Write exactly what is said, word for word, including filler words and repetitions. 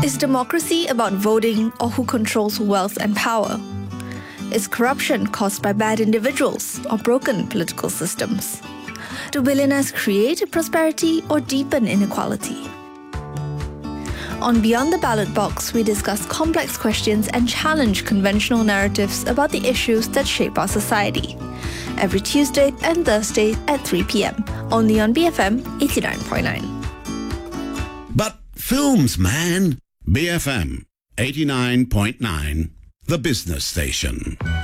Is democracy about voting or who controls wealth and power? Is corruption caused by bad individuals or broken political systems? Do billionaires create prosperity or deepen inequality? On Beyond the Ballot Box, we discuss complex questions and challenge conventional narratives about the issues that shape our society. Every Tuesday and Thursday at three p.m, only on B F M eighty-nine point nine. But films, man! B F M eighty-nine point nine, the business station.